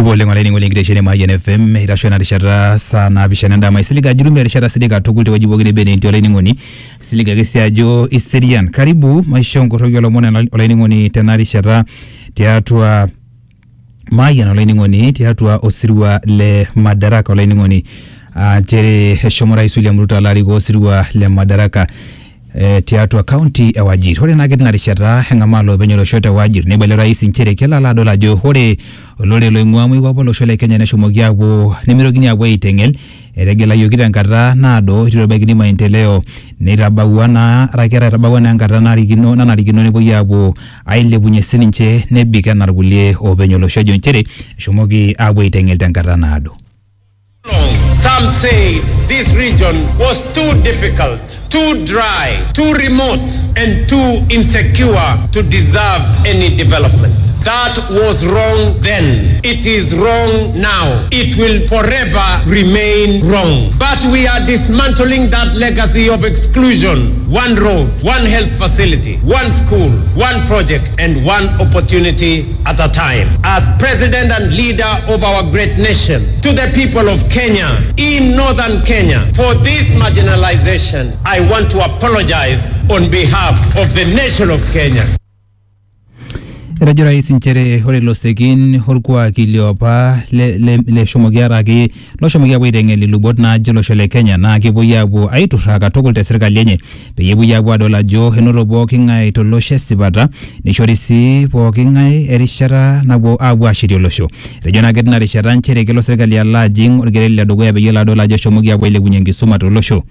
Subole ngoleni ngoleni ngideshene Mayan FM irashona rishara sana bishana ndama isiliga jurumbe rishara sidika tukulte wajibu gide bene nti oleni ngoni isiliga gesiajo iserian karibu maishongo rogyo lomona oleni ngoni tenari shara tiatua Mayan oleni ngoni tiatua osirwa le madaraka oleni ngoni jere shomora William Ruto alarigo osirwa le madaraka tiatua county ya Wajir hore nageti na rishara hengamalo benyolo shote Wajir nebele rais nchere kela la dola jo hore olole loingwamu iwapolo shole Kenya na shumogiabu nimirogini ya itengel regela yogita nkara nado itirobagini maendeleo nirabawana rakera rabawana nkara narigino nebo yabo aile bunye sininche nebika narugulie obenyolo shojo nchere shumogi abu itengel tankara nado. Some say this region was too difficult, too dry, too remote, and too insecure to deserve any development. That was wrong then. It is wrong now. It will forever remain wrong. But we are dismantling that legacy of exclusion. One road, one health facility, one school, one project, and one opportunity at a time. As president and leader of our great nation, to the people of Kenya, in northern Kenya, for this marginalization, I want to apologize on behalf of the nation of Kenya. Rajura isinchere hore losekin horkuwa kiliopa le shomogiara ki lo shomogia wirengeli lubot na jelo shole Kenya na kibuya bu aituraka tokulte serikali yenye peyebuya bu adola jo henorobo kingai toloshe sibata nishorisi po kingai erishara na bo abu ashiri olosho rejona gedna rishara nchere kelo serikali ya la jing urgereli ya dogo ya beyela dola jo shomogia bu ile bunyengi suma tolosho.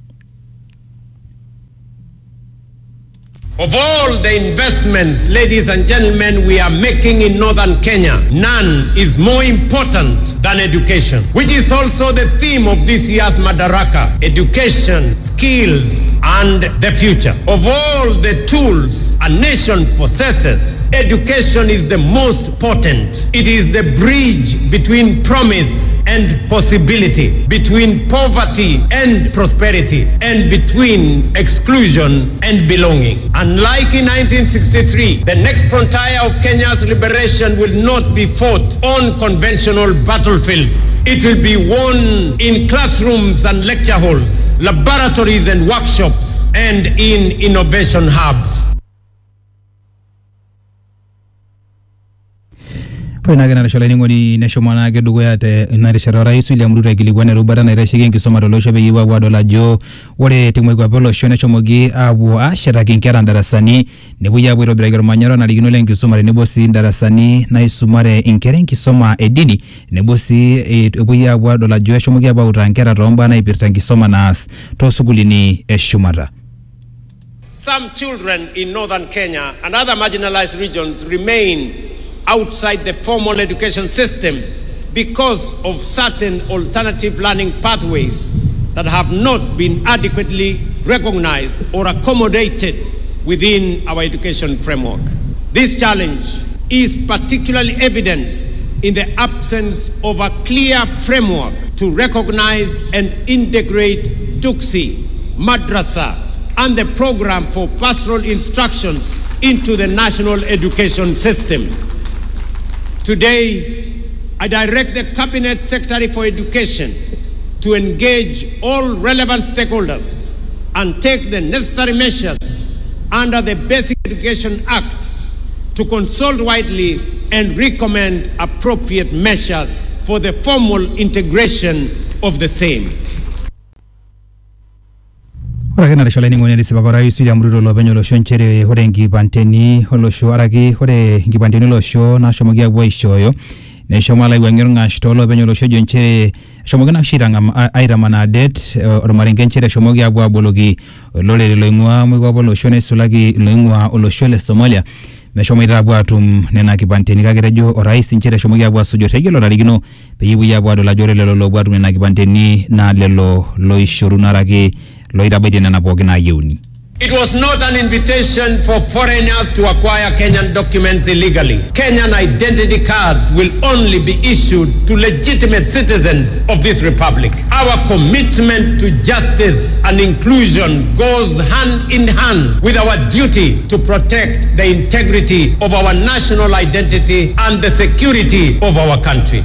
Of all the investments, ladies and gentlemen, we are making in northern Kenya, none is more important than education, which is also the theme of this year's Madaraka: education, skills, and the future. Of all the tools a nation possesses, education is the most potent. It is the bridge between promise and possibility, between poverty and prosperity, and between exclusion and belonging. Unlike in 1963, the next frontier of Kenya's liberation will not be fought on conventional battlefields. It will be won in classrooms and lecture halls, laboratories and workshops, and in innovation hubs. Pwena gana shole ngoni ne shomana ge dugo yate na rishara rais William Ruto giligwane rubara na reshige ngisoma dolosho be yiwa wa dola jo wore timwe kwa polo shone chomogi abu ashara kinkera ndarasani ne buya bwiro biragero manyoro na ligino lengi soma ne bosi ndarasani na isumare inkere ngisoma edini ne bosi buya wa dola jo chomogi aba utankera romba na ipirta ngisoma nas to sugulini eshumara. Some children in northern Kenya and other marginalized regions remain outside the formal education system because of certain alternative learning pathways that have not been adequately recognized or accommodated within our education framework. This challenge is particularly evident in the absence of a clear framework to recognize and integrate TUKSI, Madrasa, and the program for pastoral instructions into the national education system. Today, I direct the Cabinet Secretary for Education to engage all relevant stakeholders and take the necessary measures under the Basic Education Act to consult widely and recommend appropriate measures for the formal integration of the same. Ora kana shole ngoni risiba kwa rais William Ruto lobenyo losho nchere hore ngibanteni holosho aragi hore ngibanteni losho na shomogia bwa ishoyo ne shomala iwangero ngashto lobenyo losho nchere shomogana shiranga aira manadet ormaringe nchere shomogia bwa bologi lole loingwa mwa bolosho ne sulagi loingwa oloshole Somalia me shomoira bwa tum nena kibanteni kagerejo rais nchere shomogia bwa sojo tegelo larigino peyibu ya bwa dola jore lelo bwa tum nena kibanteni na lelo loishuru naragi loira bede na bogi na yuni. It was not an invitation for foreigners to acquire Kenyan documents illegally. Kenyan identity cards will only be issued to legitimate citizens of this republic. Our commitment to justice and inclusion goes hand in hand with our duty to protect the integrity of our national identity and the security of our country.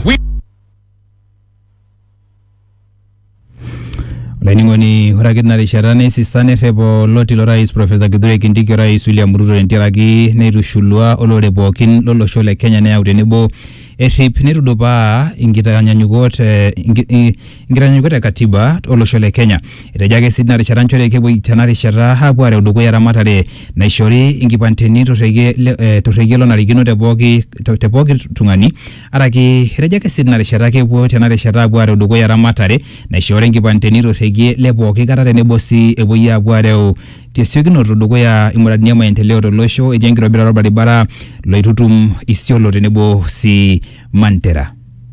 Lainingoni uragidna risharane sisane rebo loti lo rais Professor Kithure Kindiki rais William Ruto entiraki neitushulua olore pookin lolosho le Kenya neyau tenebo erip neitudupa inkitanyanyukot e katiba olosho le Kenya. Etejake sidina rishata nchore kepuo tena rishata apuo areu dukuya ramatare naishori inkipandeni torregie lonarikino te pooki tung'ani araki etejake sidina rishata kepuo tena rishata apuo areu dukuya ramatare naishori inkipandeni torregie le pooki kata tenebo sii epuoi apuo areu tesiokinoto dukuya imuradini maendeleo tolosho eji enkitobirata orbaribara loitutum Isiolo tenebo si Mantera.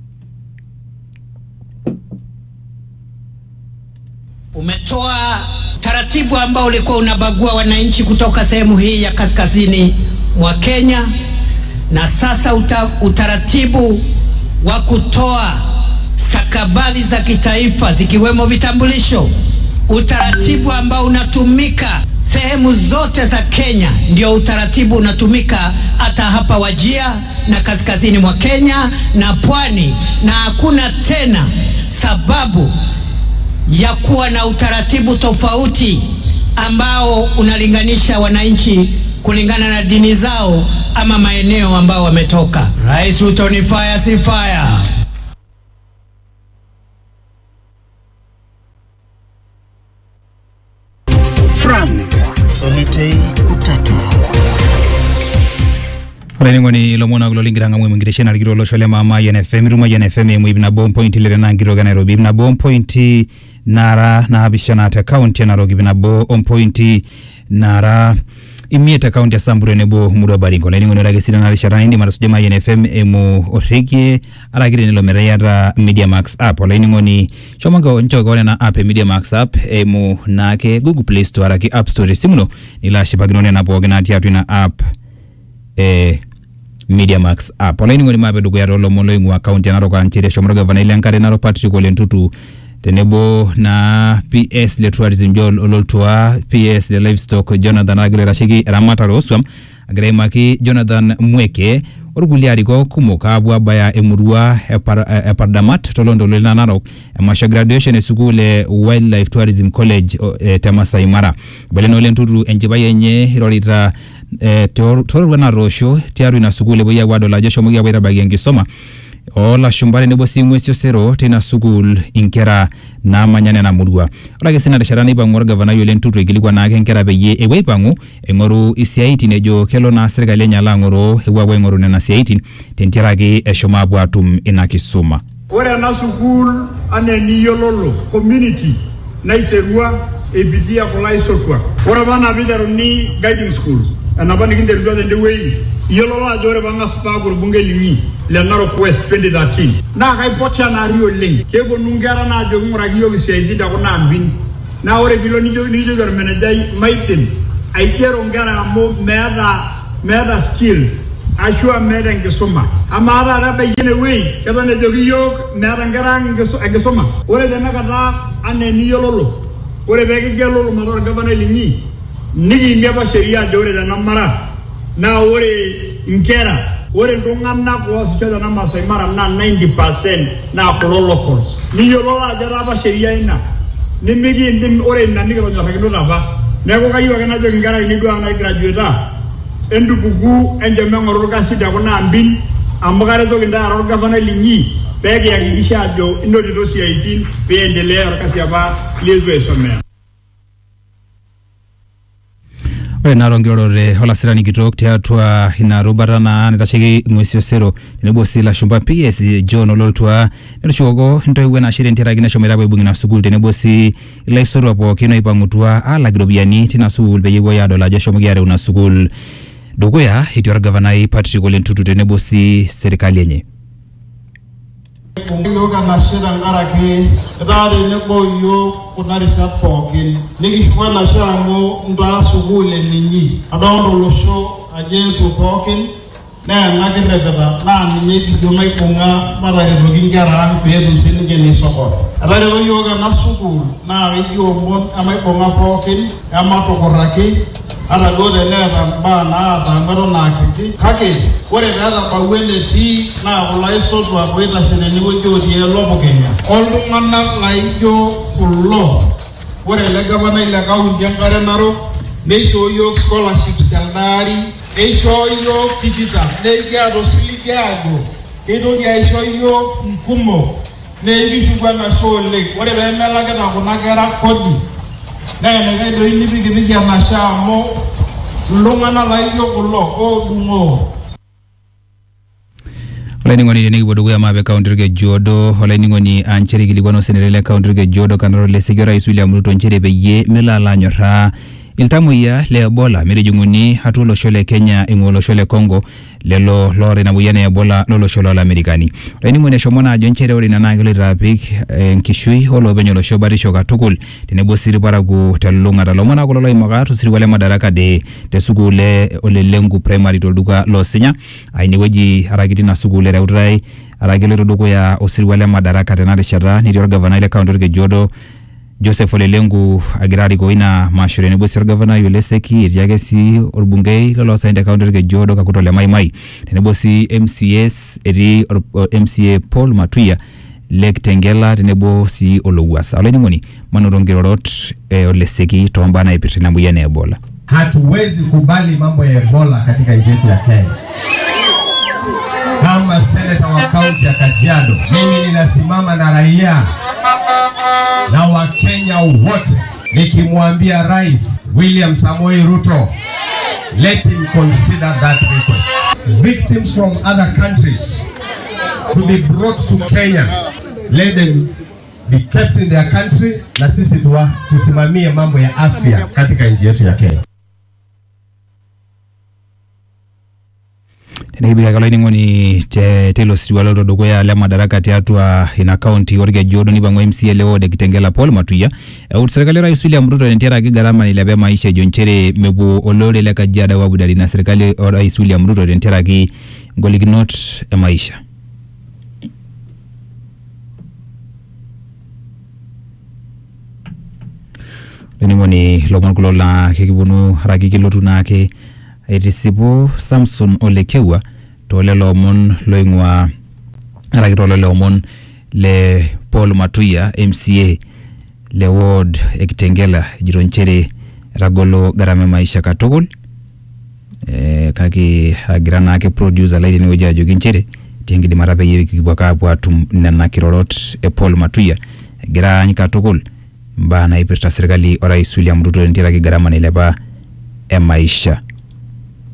Umetoa taratibu ambao ulikuwa unabagua wananchi kutoka sehemu hii ya kaskazini mwa Kenya, na sasa utaratibu wa kutoa stakabadhi za kitaifa zikiwemo vitambulisho, utaratibu ambao unatumika sehemu zote za Kenya, ndio utaratibu unatumika hata hapa Wajir na kaskazini mwa Kenya na pwani, na hakuna tena sababu ya kuwa na utaratibu tofauti ambao unalinganisha wananchi kulingana na dini zao ama maeneo ambao wametoka. Rais Ruto ni fire si fire. Frank Solitei Kutata. Lainingoni lomona kulolingiranga mwe mwingireshena likiro loshole mama YNFM ruma YNFM mwe ibna bomb point ile na ngiro ga Nairobi ibna bomb point nara na abishana ata county na Nairobi ibna bomb point nara imieta county ya Samburu nebo mudo baringo. Lainingoni rage sida na rishara hindi marasujema YNFM emu orege aragire nilo merayata Media Max app. Lainingoni shomango nchogo na app Media Max app emu nake Google Play Store araki App Store simuno nila shipaginone na pogena atiatu ina app Media Max app. Lainingoni mabe dugu ya rolo molo ingu account ya Narok anchire shomroga vanaili ankare Narok Patrick Olentutu tenebo na PS le tourism jol ololtua PS le livestock Jonathan Agre Rashigi Ramata Roswam Agre Maki Jonathan Mweke oruguliari ko kumoka abwa baya emurua epardamat tolondo le Narok masha graduation esukule Wildlife Tourism College Temasa Imara baleno Olentutu enjibaye nye hirorita toru na rosho tiaru na sukule boya wado la jesho mugia bera bagi ngisoma ola shumbare nebo simwe sero tena sukul inkera na manyane na mudwa ola gesina resharani bangor governor Olentutu igiligwa na inkera beye ewe pangu engoru isiaiti nejo kelo na serikali enya langoro ewa engoru na siaiti tentirage eshoma bwatum inakisuma ore na sukul ane niyololo community na iterua ebidia kolai sotwa ora bana bidaro ni guiding schools anabani kinde rujo the way yololo ajore banga spagur bunge lingi le Narok West 2013 na kai pocha na rio link kebo nungara na jo nguragio gisiaji da ko na mbin na ore biloni jo ni jo menejai maitem aitero ngara mo meda skills ashua meda ngesoma amara raba yene way kada ne jogiyo meda ngara ngesoma ore dana kada ane ni yololo ore bege gelolo maro gavana lingi nigi mbeba sheria jore dana mara na ore inkera ore ndongana kwa sikada na Masai Mara na 90% na locals ni yolola jaraba sheria ina ni migi ndim ore na nigi ronyo hakino raba neko kayu kana jo ngara ni do ana graduate endu bugu ende mengoro ka sida kona ambin ambagare to nda ro gavana linyi bege ya ngisha jo ndo dosi 18 peendelea kasi aba lezo esomea narongirore hola sirani kitok teatwa ina rubara na netashiki mwesio sero nebo sila shumba PS John ololtua neshogo ntoiwe na shire ntira gina shomera bwe bungina sukul tenebo si ilaisoro apo kino ipangutua ala girobiani tina sukul beyebo ya dola jasho mugare una sukul dogoya itiora governor Patrick Olentutu tenebo si serikali yenye Yoga nashira ngaraki dare ne boyo kunarisha pokin nigi wala shango nda sugule ninyi adondo losho ajentu pokin na nagireba na ninyi dumai kunga marare rogin garan pedu sinige ni soko dare yoga nasugul na wiyo mon amai kunga pokin amato koraki ara gode leba bana tangaro na kiti kake ore bada bawele ti na ulai sotu akweta sene ni wojo di lobo Kenya oldu manna laijo kullo ore lega bana ila kaun jangare naro ne show yo scholarships kaldari e show yo digital ne gado siligago e do ya show yo mkumo ne bisu bana show le ore be mela ga na gara kodi na do ini bigi na shamo lungana laiyo kullo o dungo Oleni ngoni ni bodo ya mabe counter ge jodo oleni ngoni ancheri giligwano senele counter ge jodo kanaro le sigara William Ruto nchere beye milala nyora iltamu ya le Ebola mere junguni hatulo shole Kenya ingolo shole Congo lelo lore na buyane Ebola lolo shole la Amerikani oleni ngoni shomona jonchere ori na nagele rapik nkishui holo benyolo shobari shoka tukul tenebo siri baragu talunga talomona kololo imagatu siri wale madaraka de sugule ole lengu primary tolduka lo sinya aini weji harakiti na sugule raurai harakile roduko ya osiri wale madaraka tenare shara nitior governor ile counter ge jodo Joseph Olelengu agirari goina mashure ni bosi governor yoleseki iriagesi orbungei lolo sainde counter ge jodo kakutole mai ne bosi MCS eri MCA Paul Matuya Lake Tengela tenebo si Olowasa oleni ngoni manurongirorot oleseki tomba na ipitina mbuyane Ebola. Hatuwezi kubali mambo ya Ebola katika nchi yetu ya Kenya. Kama senator wa county ya Kajiado, mimi ninasimama na raia na Wakenya wote nikimwambia Rais William Samoei Ruto, let him consider that request. Victims from other countries to be brought to Kenya, let them be kept in their country, na sisi tusimamie mambo ya afya katika nchi yetu ya Kenya. Tenebika kaloni ngoni telo siwalo dogo ya la madaraka teatwa ina county orge jodo ni bango MCA leo de Kitengela Paul Matuya serikali Rais William Ruto nitera kigarama ni lebe maisha jonchere mebu olole la Kajiado wa budali na serikali Rais William Ruto nitera ki ngolignot maisha ngoni lomon kulola kikibunu haraki kilotu nake etisipo Samson Olekewa tole lomon loingwa rakitole lomon le Paul Matuya MCA le ward Ekitengela jironchere ragolo garame maisha katogol kaki agrana ke producer lady ni weja joginchere tengi di marabe yewi kibwaka bwatum nana kirorot Paul Matuya gira nyika katogol mbana ipesta serikali Rais William Ruto ntira ki garama ni leba maisha